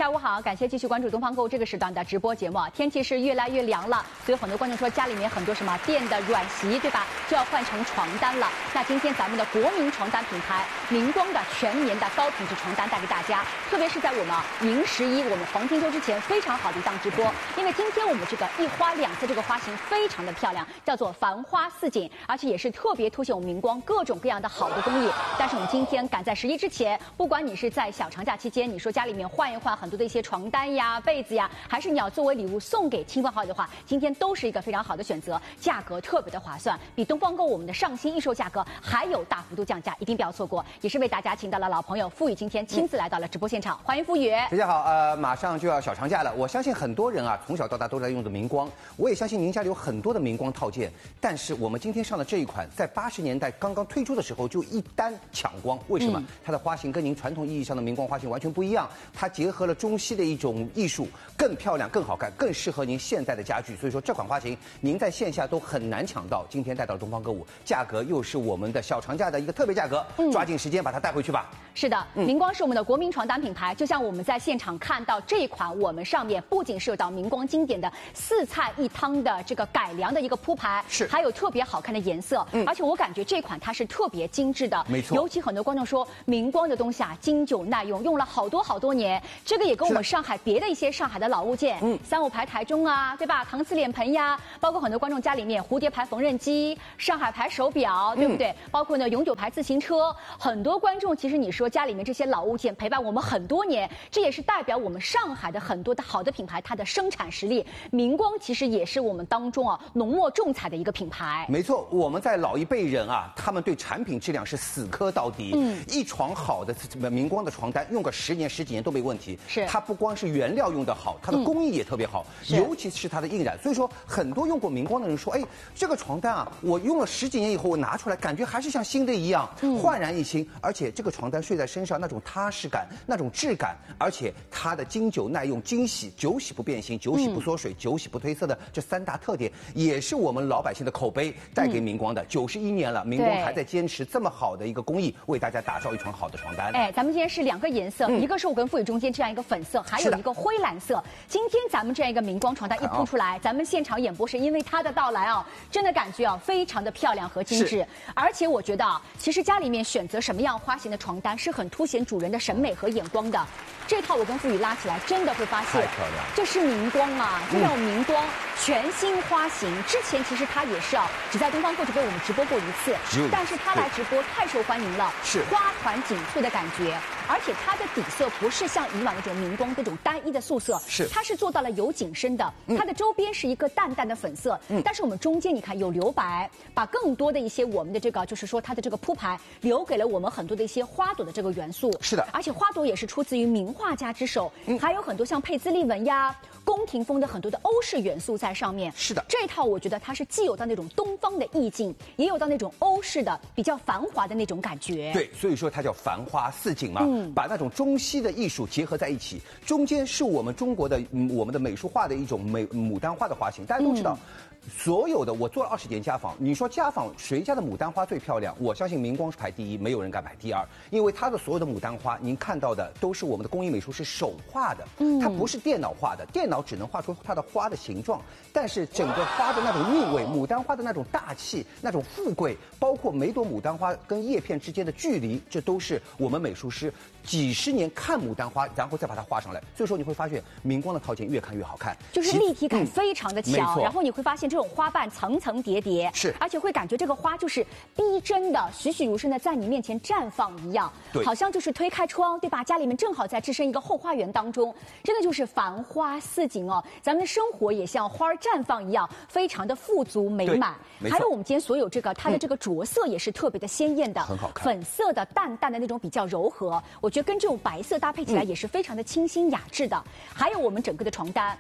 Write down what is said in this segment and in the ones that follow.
下午好，感谢继续关注东方购这个时段的直播节目。天气是越来越凉了，所以很多观众说家里面很多什么垫的软席，对吧？就要换成床单了。那今天咱们的国民床单品牌明光的全棉的高品质床单带给大家，特别是在我们迎11我们黄金周之前非常好的一档直播，因为今天我们这个一花两色这个花型非常的漂亮，叫做繁花似锦，而且也是特别凸显我们明光各种各样的好的工艺。但是我们今天赶在11之前，不管你是在小长假期间，你说家里面换一换很多的一些床单呀、被子呀，还是你要作为礼物送给亲朋好友的话，今天都是一个非常好的选择，价格特别的划算，比东方购我们的上新预售价格还有大幅度降价，一定不要错过。也是为大家请到了老朋友付宇，今天亲自来到了直播现场，欢迎付宇。 大家好，马上就要小长假了，我相信很多人啊从小到大都在用的明光，我也相信您家里有很多的明光套件，但是我们今天上的这一款，在80年代刚刚推出的时候就一单抢光，为什么？它的花型跟您传统意义上的明光花型完全不一样，它结合了中西的一种艺术，更漂亮、更好看，更适合您现代的家具。所以说这款花型您在线下都很难抢到，今天带到了东方购物，价格又是我们的小长假的一个特别价格，抓紧时间把它带回去吧。 是的，明光是我们的国民床单品牌，就像我们在现场看到这一款，我们上面不仅是有到明光经典的4菜1汤的这个改良的一个铺排， 是还有特别好看的颜色，而且我感觉这款它是特别精致的， 没错。 尤其很多观众说明光的东西啊经久耐用，用了好多年，这个也跟我们上海别的一些上海的老物件，35牌台中啊，对吧？搪瓷脸盆呀，包括很多观众家里面蝴蝶牌缝纫机、上海牌手表，对不对？包括呢永久牌自行车，很多观众其实你说家里面这些老物件陪伴我们很多年，这也是代表我们上海的很多的好的品牌它的生产实力。明光其实也是我们当中啊浓墨重彩的一个品牌。 没错，我们在老一辈人啊，他们对产品质量是死磕到底，一床好的明光的床单用个10年10几年都没问题。 是它不光是原料用得好，它的工艺也特别好，尤其是它的印染。所以说很多用过明光的人说，哎，这个床单啊，我用了10几年以后，我拿出来感觉还是像新的一样，焕然一新。而且这个床单睡在身上那种踏实感、那种质感，而且它的经久耐用、经洗、久洗不变形、久洗不缩水、久洗不褪色的这3大特点，也是我们老百姓的口碑带给明光的。91年了，明光还在坚持这么好的一个工艺，为大家打造一床好的床单。 哎，咱们今天是2个颜色，一个是我跟付宇中间这样一个粉色，还有一个灰蓝色。今天咱们这样一个明光床单一铺出来，咱们现场演播室因为它的到来啊，真的感觉啊非常的漂亮和精致。而且我觉得啊，其实家里面选择什么样花型的床单是很凸显主人的审美和眼光的。这套我跟付宇拉起来，真的会发现， 太漂亮， 这是明光啊，这叫明光全新花型。之前其实它也是啊，只在东方购就被我们直播过一次，但是它来直播太受欢迎了， 是花团锦簇的感觉。而且它的底色不是像以往那种明光这种单一的素色，它是做到了有景深的，它的周边是一个淡淡的粉色，但是我们中间你看有留白，把更多的一些我们的这个就是说它的这个铺排留给了我们很多的一些花朵的这个元素， 是的， 而且花朵也是出自于名画家之手，还有很多像佩兹利纹呀、宫廷风的很多的欧式元素在上面。 是的， 这套我觉得它是既有到那种东方的意境，也有到那种欧式的比较繁华的那种感觉。 对，所以说它叫繁花似锦嘛，把那种中西的艺术结合在一起，中间是我们中国的我们的美术化的一种牡丹花的花型。大家都知道，所有的我做了20年家访，你说家访谁家的牡丹花最漂亮？我相信明光是排第1，没有人敢排第2，因为它的所有的牡丹花，您看到的都是我们的工艺美术是手画的，它不是电脑画的，电脑只能画出它的花的形状，但是整个花的那种韵味，牡丹花的那种大气、那种富贵，包括每朵牡丹花跟叶片之间的距离，这都是我们美术师几10年看牡丹花，然后再把它画上来。所以说你会发现明光的套件越看越好看， 就是立体感非常的强，然后你会发现这种花瓣层层叠叠， 是， 而且会感觉这个花就是逼真的、栩栩如生的在你面前绽放一样，好像就是推开窗，对吧？家里面正好在置身一个后花园当中，真的就是繁花似锦哦。咱们的生活也像花绽放一样，非常的富足美满。还有我们今天所有这个它的这个着色也是特别的鲜艳的， 很好看， 粉色的、淡淡的那种比较柔和，我觉得跟这种白色搭配起来也是非常的清新雅致的。还有我们整个的床单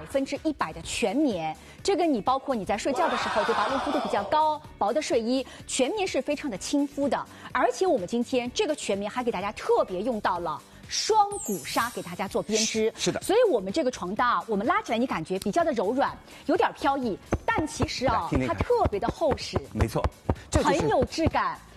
100%的全棉，这个你包括你在睡觉的时候，对吧？露肤度比较高、薄的睡衣，全棉是非常的亲肤的。而且我们今天这个全棉还给大家特别用到了双股纱，给大家做编织。 是的， 所以我们这个床单啊，我们拉起来你感觉比较的柔软，有点飘逸，但其实啊，它特别的厚实。 没错， 很有质感。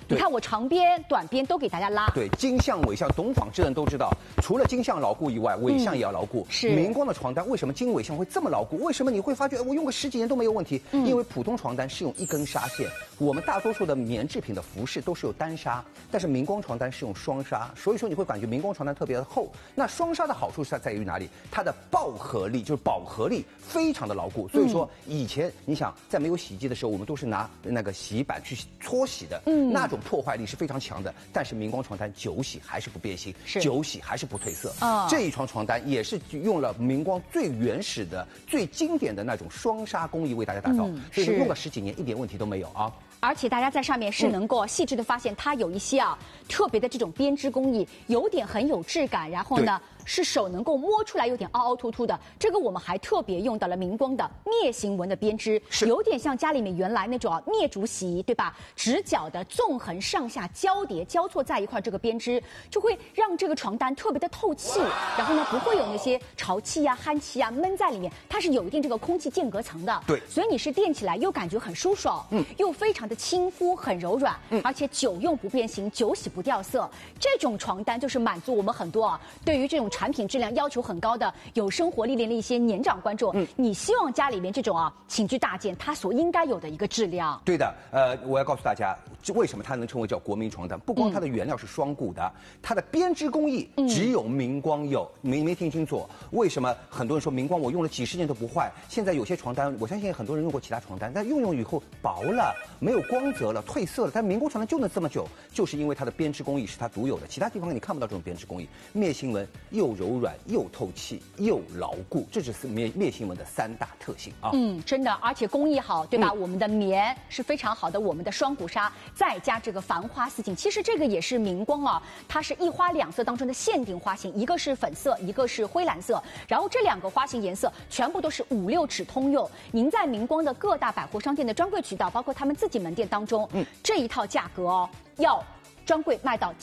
你看我长边、短边都给大家拉。 对，金项、尾项，懂纺织人都知道，除了金项牢固以外，尾项也要牢固。 是明光的床单为什么金尾项会这么牢固？为什么你会发觉我用个10几年都没有问题？因为普通床单是用一根纱线，我们大多数的棉制品的服饰都是有单纱，但是明光床单是用双纱，所以说你会感觉明光床单特别的厚。那双纱的好处是在于哪里？它的抱合力就是饱和力非常的牢固。所以说以前你想在没有洗衣机的时候，我们都是拿那个洗衣板去搓洗的，那种破坏力是非常强的。但是明光床单久洗还是不变形，久洗还是不褪色。这一床床单也是用了明光最原始的、最经典的那种双纱工艺为大家打造，所以说用了10几年一点问题都没有啊。 而且大家在上面是能够细致的发现，它有一些特别的这种编织工艺，有点很有质感，然后呢是手能够摸出来有点凹凹凸凸的。这个我们还特别用到了明光的篾形纹的编织，有点像家里面原来那种篾竹洗衣，对吧？直角的纵横上下交叠交错在一块，这个编织就会让这个床单特别的透气，然后呢不会有那些潮气啊、戡气啊闷在里面，它是有一定这个空气间隔层的。 对， 所以你是垫起来又感觉很舒爽，又非常的亲肤，很柔软，而且久用不变形，久洗不掉色。这种床单就是满足我们很多对于这种产品质量要求很高的、有生活历练的一些年长观众。你希望家里面这种寝具大件，它所应该有的一个质量。 对的，我要告诉大家，为什么它能称为叫国民床单？不光它的原料是双股的，它的编织工艺只有明光有。没听清楚？为什么很多人说明光我用了几10年都不坏？现在有些床单，我相信很多人用过其他床单，但用以后薄了，没有光泽了，褪色了。但明光床单就能这么久，就是因为它的编织工艺是它独有的，其他地方你看不到这种编织工艺。篾形纹又柔软又透气又牢固，这只是篾形纹的3大特性啊。 真的，而且工艺好，对吧？我们的棉是非常好的，我们的双股纱再加这个繁花似锦，其实这个也是明光它是1花2色当中的限定花型，一个是粉色，一个是灰蓝色，然后这2个花型颜色全部都是5、6尺通用。您在明光的各大百货商店的专柜渠道，包括他们自己门店当中，这一套价格要专柜卖到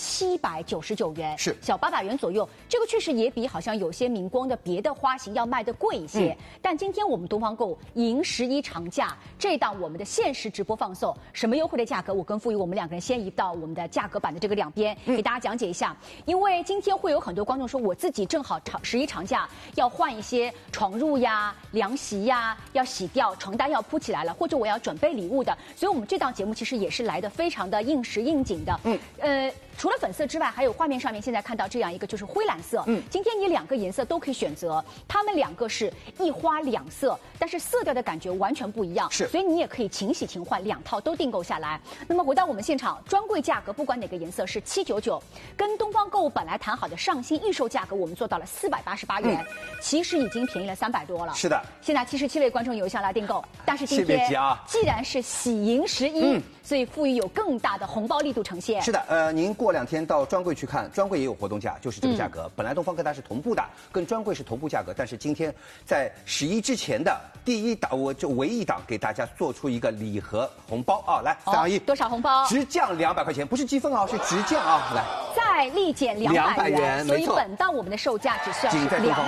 799元， 是小800元左右。这个确实也比好像有些明光的别的花型要卖的贵一些。但今天我们东方购物迎11长假这档我们的限时直播放送，什么优惠的价格？我跟傅宇我们2个人先移到我们的价格板的这个两边，给大家讲解一下。因为今天会有很多观众说，我自己正好11长假要换一些床褥呀、凉席呀，要洗掉，床单要铺起来了，或者我要准备礼物的，所以我们这档节目其实也是来的非常的应时应景的。除了粉色之外，还有画面上面现在看到这样一个就是灰蓝色。今天你2个颜色都可以选择，它们2个是1花2色，但是色调的感觉完全不一样。所以你也可以勤洗勤换，2套都订购下来。那么回到我们现场，专柜价格不管哪个颜色是799，跟东方购物本来谈好的上新预售价格，我们做到了488元，其实已经便宜了300多了。 是的， 现在77位观众有向来订购，但是今天既然是喜迎11，所以富裕有更大的红包力度呈现。 是的，您过2天到专柜去看，专柜也有活动价，就是这个价格。本来东方跟它是同步的，跟专柜是同步价格，但是今天在11之前的第一档，我就唯一档给大家做出一个礼盒红包来3、2、1， 多少红包？ 直降200块钱，不是积分是直降来， 再立减200元，所以没错， 本档我们的售价只需要是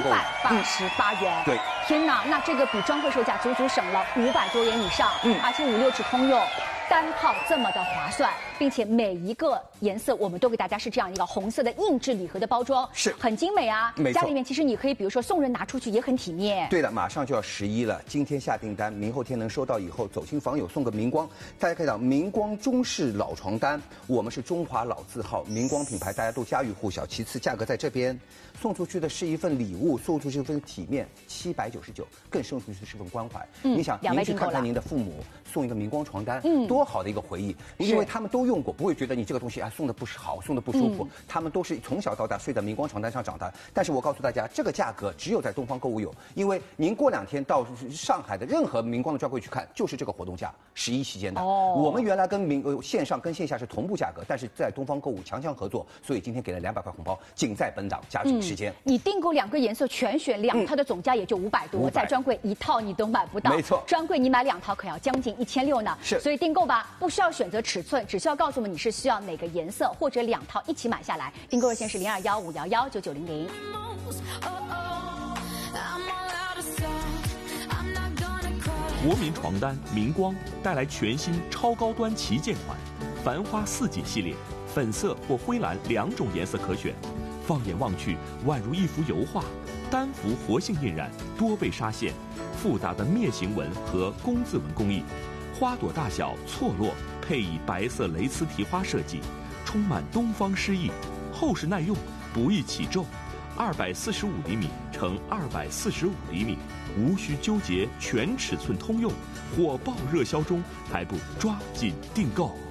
288元。 对， 天哪，那这个比专柜售价足足省了500多元以上，而且5、6尺通用。单套这么的划算，并且每一个颜色我们都给大家是这样一个红色的硬质礼盒的包装， 是很精美啊。 没错， 家里面其实你可以比如说送人拿出去也很体面。 对的，马上就要11了，今天下订单，明后天能收到，以后走亲访友送个明光。大家看到明光中式老床单，我们是中华老字号，明光品牌大家都家喻户晓。其次价格在这边，送出去的是一份礼物，送出去一份体面，799，更送出去的是份关怀。你想，您去看看您的父母，送一个明光床单，多好的一个回忆，因为他们都用过，不会觉得你这个东西送的不好，送的不舒服。他们都是从小到大睡在明光床单上长大。但是我告诉大家，这个价格只有在东方购物有，因为您过2天到上海的任何明光的专柜去看，就是这个活动价，11期间的。我们原来跟线上跟线下是同步价格，但是在东方购物强合作，所以今天给了200块红包，仅在本档加这时间。 你订购2个颜色全选2套的总价也就500多，在专柜1套你都买不到。 没错， 专柜你买2套可要将近1600呢。 是， 所以订购吧，不需要选择尺寸，只需要告诉我们你是需要哪个颜色或者2套一起买下来。订购热线是0215119900。 国民床单明光带来全新超高端旗舰款， 繁花四锦系列，粉色或灰蓝2种颜色可选。放眼望去，宛如一幅油画，单幅活性印染，多倍纱线，复杂的篾形纹和工字纹工艺，花朵大小错落，配以白色蕾丝提花设计，充满东方诗意，厚实耐用，不易起皱。245厘米乘245厘米，无需纠结，全尺寸通用，火爆热销中，还不抓紧订购？